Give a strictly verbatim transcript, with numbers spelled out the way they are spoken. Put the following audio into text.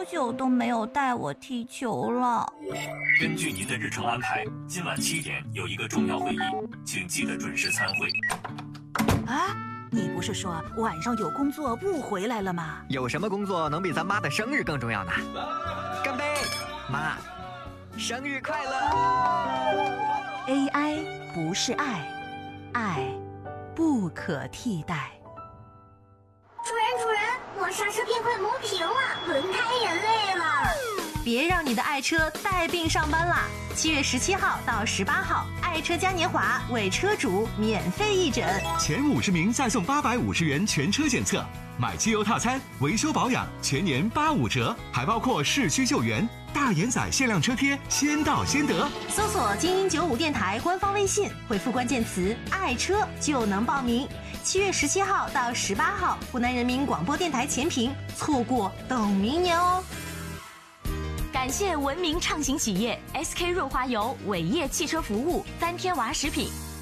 久都没有带我踢球了。 根据您的日程安排，今晚七点有一个重要会议，请记得准时参会。 啊，你不是说晚上有工作不回来了吗？ 有什么工作能比咱妈的生日更重要呢？干杯，妈，生日快乐 ！A I 不是爱，爱不可替代。 主人，主人，我刹车片快磨平了，轮胎也累了。 别让你的爱车带病上班啦！七月十七号到十八号，爱车嘉年华为车主免费义诊， 前五十名再送八百五十元全车检测，买机油套餐、维修保养全年八五折，还包括市区救援、大眼仔限量车贴，先到先得。 搜索精英九五电台官方微信，回复关键词“爱车”就能报名。七月十七号到十八号，湖南人民广播电台前屏，错过等明年哦。 感谢文明畅行企业 S K 润滑油、伟业汽车服务、三天娃食品。